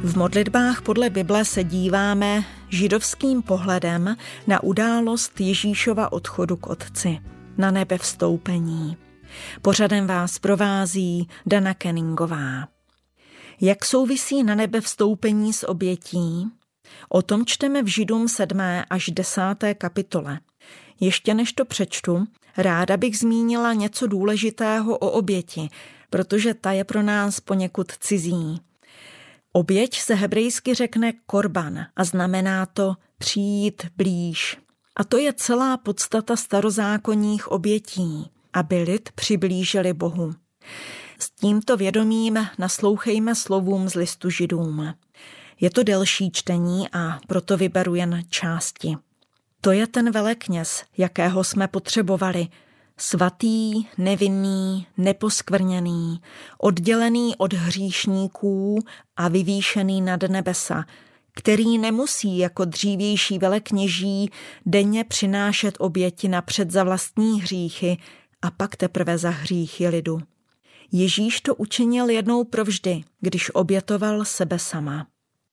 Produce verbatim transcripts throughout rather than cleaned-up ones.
V modlitbách podle Bible se díváme židovským pohledem na událost Ježíšova odchodu k Otci, na nebevstoupení. Pořadem vás provází Dana Kenningová. Jak souvisí na nebevstoupení s obětí? O tom čteme v Židům sedmé až desáté kapitole. Ještě než to přečtu, ráda bych zmínila něco důležitého o oběti, protože ta je pro nás poněkud cizí. Oběť se hebrejsky řekne korban a znamená to přijít blíž. A to je celá podstata starozákonních obětí, aby lid přiblížili Bohu. S tímto vědomím naslouchejme slovům z listu Židům. Je to delší čtení a proto vyberu jen části. To je ten velekněz, jakého jsme potřebovali. Svatý, nevinný, neposkvrněný, oddělený od hříšníků a vyvýšený nad nebesa, který nemusí jako dřívější velekněží denně přinášet oběti napřed za vlastní hříchy a pak teprve za hříchy lidu. Ježíš to učinil jednou provždy, když obětoval sebe sama.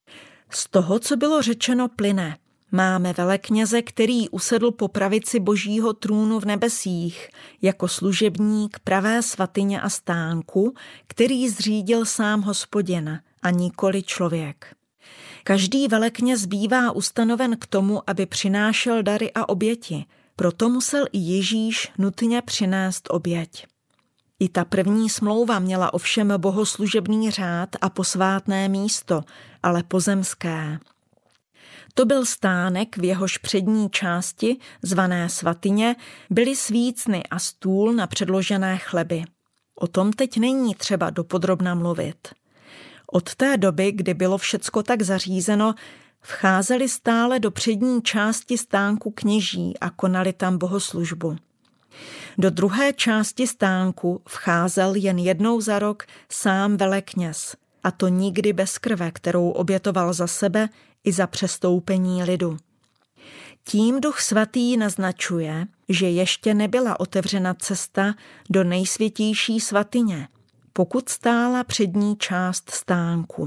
Z toho, co bylo řečeno, plyne. Máme velekněze, který usedl po pravici Božího trůnu v nebesích, jako služebník pravé svatyně a stánku, který zřídil sám Hospodin a nikoli člověk. Každý velekněz bývá ustanoven k tomu, aby přinášel dary a oběti, proto musel i Ježíš nutně přinést oběť. I ta první smlouva měla ovšem bohoslužebný řád a posvátné místo, ale pozemské. To byl stánek, v jehož přední části, zvané svatyně, byly svícny a stůl na předložené chleby. O tom teď není třeba dopodrobna mluvit. Od té doby, kdy bylo všecko tak zařízeno, vcházeli stále do přední části stánku kněží a konali tam bohoslužbu. Do druhé části stánku vcházel jen jednou za rok sám velekněz, a to nikdy bez krve, kterou obětoval za sebe i za přestoupení lidu. Tím Duch Svatý naznačuje, že ještě nebyla otevřena cesta do nejsvětější svatyně, pokud stála přední část stánku.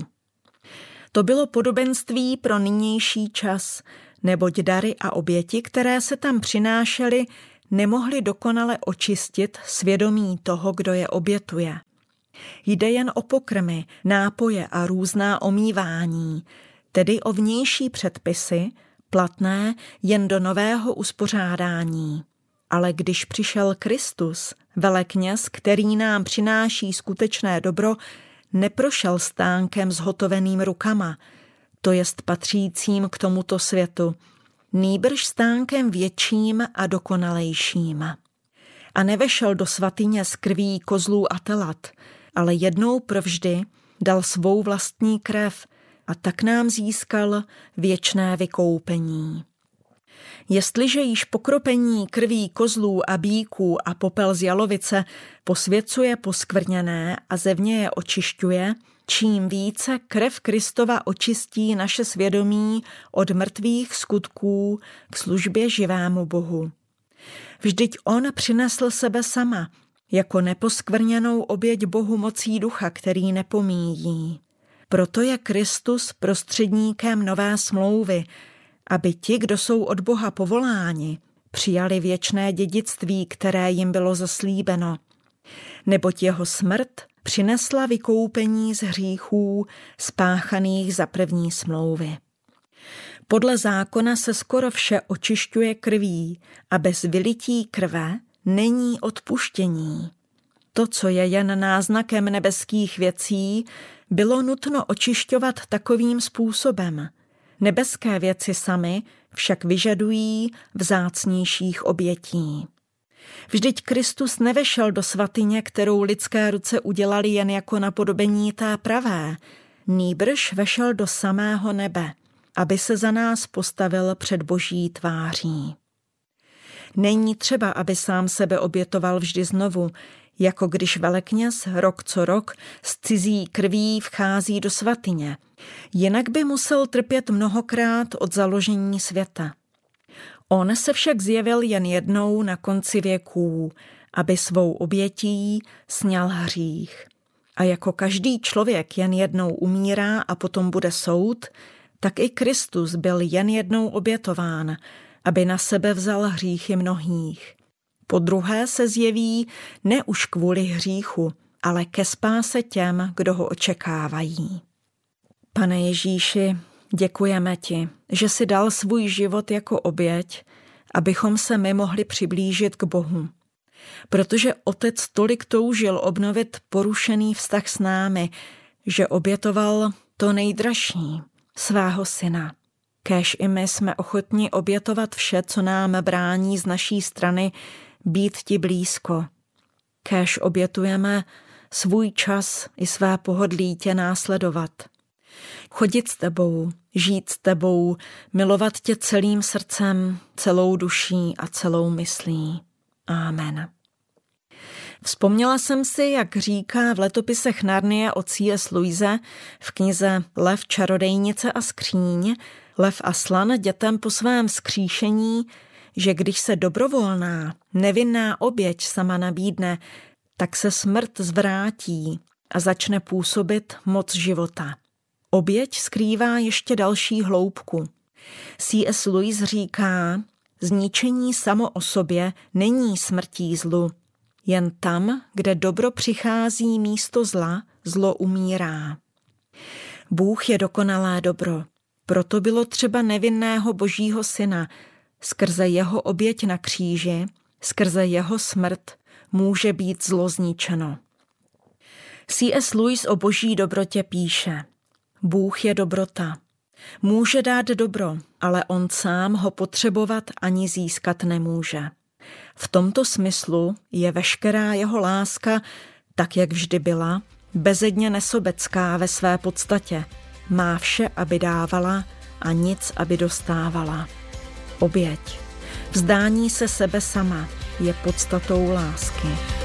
To bylo podobenství pro nynější čas, neboť dary a oběti, které se tam přinášely, nemohli dokonale očistit svědomí toho, kdo je obětuje. Jde jen o pokrmy, nápoje a různá omývání, tedy o vnější předpisy, platné jen do nového uspořádání. Ale když přišel Kristus, velekněz, který nám přináší skutečné dobro, neprošel stánkem zhotoveným rukama, to jest patřícím k tomuto světu, nýbrž stánkem větším a dokonalejším. A nevešel do svatyně z krví kozlů a telat, ale jednou provždy dal svou vlastní krev a tak nám získal věčné vykoupení. Jestliže již pokropení krví kozlů a býků a popel z jalovice posvěcuje poskvrněné a zevně je očišťuje, čím více krev Kristova očistí naše svědomí od mrtvých skutků k službě živému Bohu. Vždyť on přinesl sebe sama, jako neposkvrněnou oběť Bohu mocí ducha, který nepomíjí. Proto je Kristus prostředníkem nové smlouvy, aby ti, kdo jsou od Boha povoláni, přijali věčné dědictví, které jim bylo zaslíbeno. Neboť jeho smrt přinesla vykoupení z hříchů spáchaných za první smlouvy. Podle zákona se skoro vše očišťuje krví a bez vylití krve není odpuštění. To, co je jen náznakem nebeských věcí, bylo nutno očišťovat takovým způsobem. Nebeské věci samy však vyžadují vzácnějších obětí. Vždyť Kristus nevešel do svatyně, kterou lidské ruce udělali jen jako napodobení té pravé, nýbrž vešel do samého nebe, aby se za nás postavil před Boží tváří. Není třeba, aby sám sebe obětoval vždy znovu, jako když velekněz rok co rok s cizí krví vchází do svatyně. Jinak by musel trpět mnohokrát od založení světa. On se však zjevil jen jednou na konci věků, aby svou obětí sňal hřích. A jako každý člověk jen jednou umírá a potom bude soud, tak i Kristus byl jen jednou obětován, aby na sebe vzal hříchy mnohých. Po druhé se zjeví ne už kvůli hříchu, ale ke spáse těm, kdo ho očekávají. Pane Ježíši, děkujeme ti, že jsi dal svůj život jako oběť, abychom se my mohli přiblížit k Bohu. Protože Otec tolik toužil obnovit porušený vztah s námi, že obětoval to nejdražší, svého syna. Kéž i my jsme ochotni obětovat vše, co nám brání z naší strany být ti blízko. Kéž obětujeme svůj čas i své pohodlí tě následovat. Chodit s tebou, žít s tebou, milovat tě celým srdcem, celou duší a celou myslí. Amen. Vzpomněla jsem si, jak říká v letopisech Narnie o C S Lewise v knize Lev, čarodejnice a skříň, Lev Aslan dětem po svém vzkříšení, že když se dobrovolná, nevinná oběť sama nabídne, tak se smrt zvrátí a začne působit moc života. Oběť skrývá ještě další hloubku. C S Lewis říká, zničení samo o sobě není smrtí zlu. Jen tam, kde dobro přichází místo zla, zlo umírá. Bůh je dokonalé dobro. Proto bylo třeba nevinného Božího syna. Skrze jeho oběť na kříži, skrze jeho smrt může být zlo zničeno. C S Lewis o Boží dobrotě píše: Bůh je dobrota. Může dát dobro, ale on sám ho potřebovat ani získat nemůže. V tomto smyslu je veškerá jeho láska, tak jak vždy byla, bezedně nesobecká ve své podstatě. Má vše, aby dávala a nic, aby dostávala. Oběť, vzdání se sebe sama je podstatou lásky.